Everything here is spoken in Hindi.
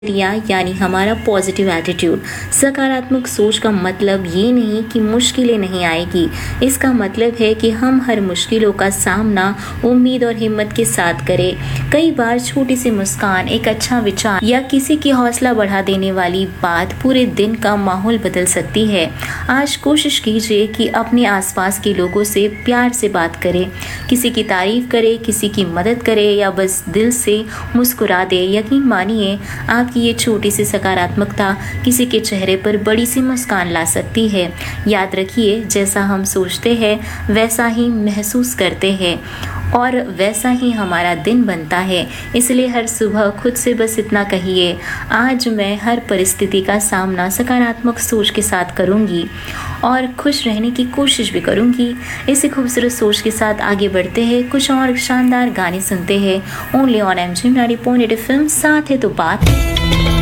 यानी हमारा पॉजिटिव एटीट्यूड। सकारात्मक सोच का मतलब ये नहीं कि मुश्किलें नहीं आएगी, इसका मतलब है कि हम हर मुश्किलों का सामना उम्मीद और हिम्मत के साथ करें। कई बार छोटी सी मुस्कान, एक अच्छा विचार या किसी की हौसला बढ़ा देने वाली बात पूरे दिन का माहौल बदल सकती है। आज कोशिश कीजिए कि अपने आसपास के लोगों से प्यार से बात करें, किसी की तारीफ करें, किसी की मदद करें या बस दिल से मुस्कुरा दे। यकीन मानिए, आपकी ये छोटी सी सकारात्मकता किसी के चेहरे पर बड़ी सी मुस्कान ला सकती है। याद रखिए, जैसा हम सोचते हैं वैसा ही महसूस करते हैं और वैसा ही हमारा दिन बनता है। इसलिए हर सुबह खुद से बस इतना कहिए, आज मैं हर परिस्थिति का सामना सकारात्मक सोच के साथ करूंगी और खुश रहने की कोशिश भी करूंगी। इसी खूबसूरत सोच के साथ आगे बढ़ते हैं, कुछ और शानदार गाने सुनते हैं। Only on MG 90.8 FM। साथ है तो बात है।